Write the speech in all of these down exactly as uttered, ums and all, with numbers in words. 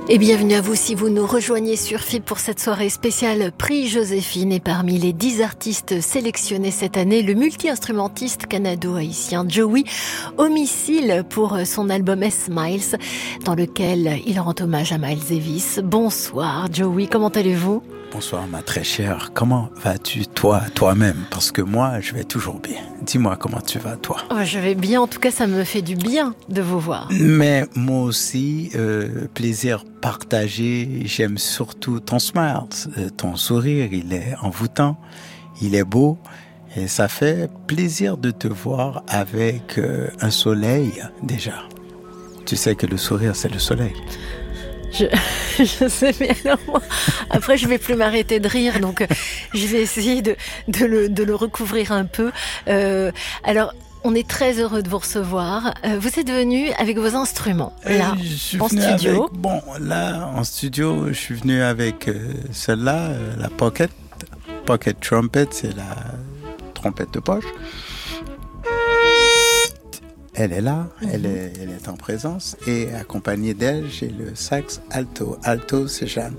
Et bienvenue à vous si vous nous rejoignez sur F I B pour cette soirée spéciale Prix Joséphine. Et parmi les dix artistes sélectionnés cette année, le multi-instrumentiste canado-haïtien Joey Homicile pour son album S-Miles, dans lequel il rend hommage à Miles Davis. Bonsoir Joey, comment allez-vous ? Bonsoir ma très chère, comment vas-tu toi, toi-même ? Parce que moi, je vais toujours bien. Dis-moi comment tu vas toi ? Oh, je vais bien, en tout cas ça me fait du bien de vous voir. Mais moi aussi, euh, plaisir partagé, j'aime surtout ton smile, ton sourire, il est envoûtant, il est beau. Et ça fait plaisir de te voir avec euh, un soleil déjà. Tu sais que le sourire, c'est le soleil. Je, je sais, mais alors moi, après je vais plus m'arrêter de rire, donc euh, je vais essayer de, de, le, de le recouvrir un peu. Euh, alors, on est très heureux de vous recevoir. Euh, vous êtes venu avec vos instruments, là, euh, en studio. Avec, bon, là, en studio, je suis venu avec euh, celle-là, euh, la Pocket. Pocket Trumpet, c'est la trompette de poche. Elle est là, mm-hmm. elle, est, elle est en présence. Et accompagnée d'elle, j'ai le sax alto. Alto, c'est Jeanne.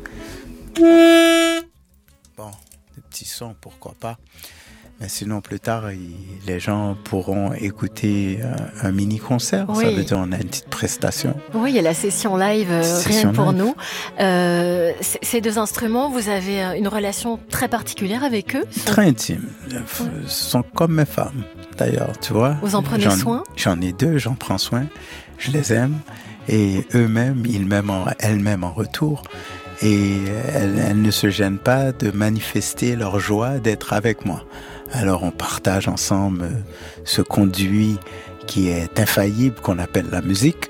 Bon, des petits sons, pourquoi pas. Mais sinon, plus tard, il, les gens pourront écouter un, un mini-concert. Oui. Ça veut dire qu'on a une petite prestation. Oui, il y a la session live, euh, session rien pour live. Nous. Euh, c- ces deux instruments, vous avez une relation très particulière avec eux ? Très intime. Ils ouais. sont comme mes femmes. D'ailleurs, tu vois. Vous en prenez j'en, soin ? J'en ai deux, j'en prends soin. Je les aime. Et eux-mêmes, ils m'aiment en, elles-mêmes en retour. Et elles, elles ne se gênent pas de manifester leur joie d'être avec moi. Alors on partage ensemble ce conduit qui est infaillible, qu'on appelle la musique.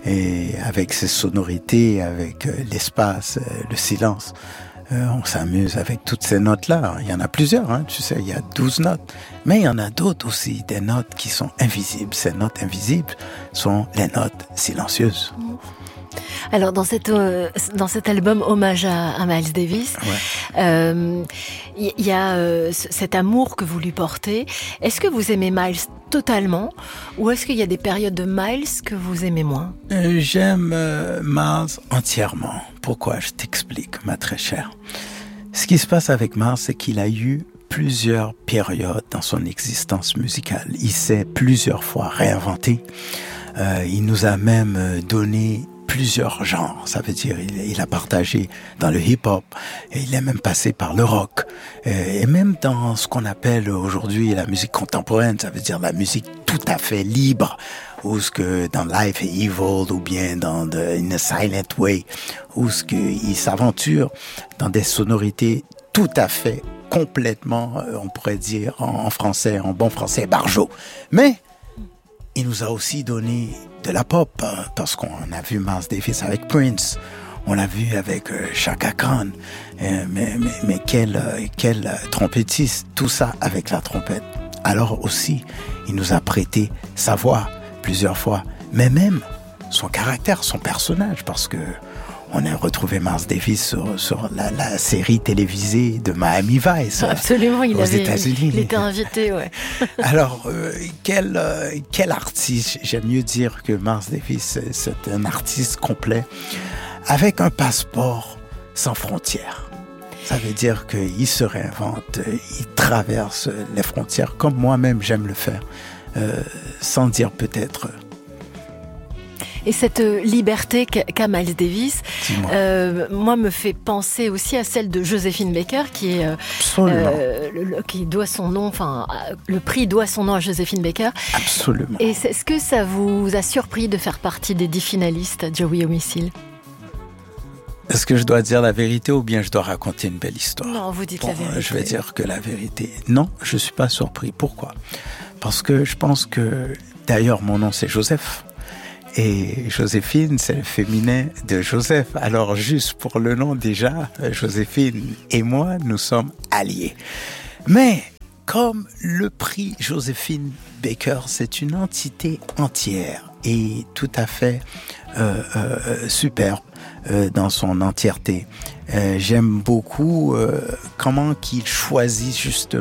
Et avec ses sonorités, avec l'espace, le silence. Euh, on s'amuse avec toutes ces notes-là. Il y en a plusieurs, hein, tu sais, il y a douze notes. Mais il y en a d'autres aussi, des notes qui sont invisibles. Ces notes invisibles sont les notes silencieuses. Alors, dans, cette, euh, dans cet album Hommage à, à Miles Davis, il ouais. euh, y, y a euh, cet amour que vous lui portez. Est-ce que vous aimez Miles totalement, ou est-ce qu'il y a des périodes de Miles que vous aimez moins ? euh, J'aime euh, Miles entièrement. Pourquoi ? Je t'explique, ma très chère. Ce qui se passe avec Miles, c'est qu'il a eu plusieurs périodes dans son existence musicale. Il s'est plusieurs fois réinventé. Euh, il nous a même donné plusieurs genres, ça veut dire il, il a partagé dans le hip-hop, et il est même passé par le rock, et, et même dans ce qu'on appelle aujourd'hui la musique contemporaine, ça veut dire la musique tout à fait libre, ou ce que dans Life is Evil, ou bien dans the, In a Silent Way, ou ce qu'il s'aventure dans des sonorités tout à fait complètement, on pourrait dire en, en français, en bon français, barjo. Mais il nous a aussi donné de la pop, parce qu'on a vu Miles Davis avec Prince, on l'a vu avec euh, Chaka Khan, euh, mais, mais, mais quel, euh, quel euh, trompettiste, tout ça avec la trompette. Alors aussi, il nous a prêté sa voix plusieurs fois, mais même son caractère, son personnage, parce que on a retrouvé Miles Davis sur, sur la, la série télévisée de Miami Vice. Absolument, il aux avait, États-Unis. Il était invité, ouais. Alors, euh, quel, euh, quel artiste, j'aime mieux dire que Miles Davis, c'est un artiste complet, avec un passeport sans frontières. Ça veut dire qu'il se réinvente, il traverse les frontières, comme moi-même j'aime le faire, euh, sans dire peut-être... Et cette liberté qu'a Miles Davis, euh, moi, me fait penser aussi à celle de Joséphine Baker, qui est, euh, le, le, qui doit son nom, enfin, le prix doit son nom à Joséphine Baker. Absolument. Et est-ce que ça vous a surpris de faire partie des dix finalistes à Joey Homicile ? Est-ce que je dois dire la vérité ou bien je dois raconter une belle histoire ? Non, vous dites bon, la vérité. Je vais dire que la vérité. Non, je ne suis pas surpris. Pourquoi ? Parce que je pense que, d'ailleurs, mon nom c'est Joseph. Et Joséphine, c'est le féminin de Joseph. Alors, juste pour le nom déjà, Joséphine et moi, nous sommes alliés. Mais, comme le prix Joséphine Baker, c'est une entité entière et tout à fait euh, euh, superbe euh, dans son entièreté. Euh, j'aime beaucoup euh, comment qu'il choisit justement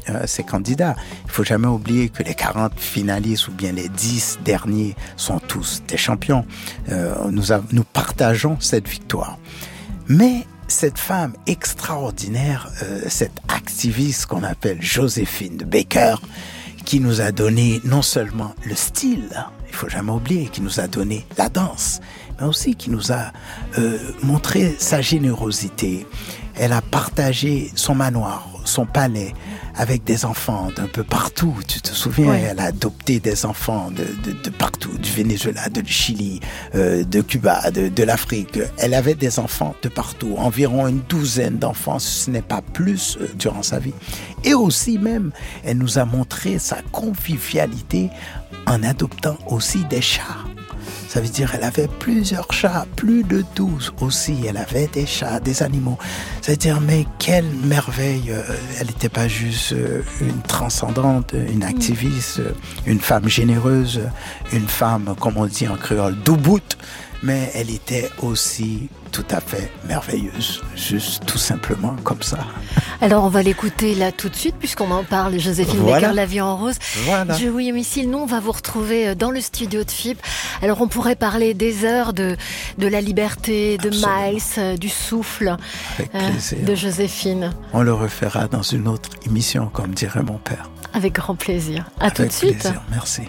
euh, ces candidats. Il faut jamais oublier que les quarante finalistes ou bien les dix derniers sont tous des champions. Euh, nous, a, nous partageons cette victoire. Mais cette femme extraordinaire, euh, cette activiste qu'on appelle Joséphine de Baker, qui nous a donné non seulement le style, il faut jamais oublier, qui nous a donné la danse, mais aussi qui nous a euh, montré sa générosité. Elle a partagé son manoir, son palais, avec des enfants d'un peu partout. Tu te souviens, oui. Elle a adopté des enfants de, de, de partout, du Venezuela, du Chili, euh, de Cuba, de, de l'Afrique. Elle avait des enfants de partout, environ une douzaine d'enfants, si ce n'est pas plus, euh, durant sa vie. Et aussi même, elle nous a montré sa convivialité en adoptant aussi des chats. Ça veut dire qu'elle avait plusieurs chats, plus de douze aussi. Elle avait des chats, des animaux. Ça veut dire, mais quelle merveille. Elle n'était pas juste une transcendante, une activiste, une femme généreuse, une femme, comme on dit en créole, douboute. Mais elle était aussi tout à fait merveilleuse, juste tout simplement comme ça. Alors on va l'écouter là tout de suite puisqu'on en parle, Joséphine voilà. Baker, La vie en rose. Voilà. Joey Homicile, nous on va vous retrouver dans le studio de F I P. Alors on pourrait parler des heures de, de la liberté, de Absolument. Miles, du souffle euh, de Joséphine. On le refera dans une autre émission, comme dirait mon père. Avec grand plaisir. À Avec tout de suite. Plaisir. Merci.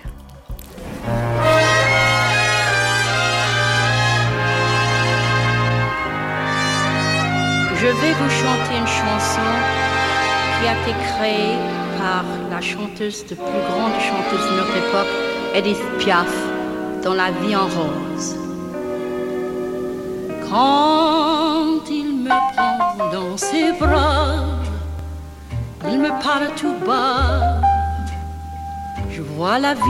Je vais vous chanter une chanson qui a été créée par la chanteuse, de plus grande chanteuse de notre époque, Edith Piaf, dans La vie en rose. Quand il me prend dans ses bras, il me parle tout bas, je vois la vie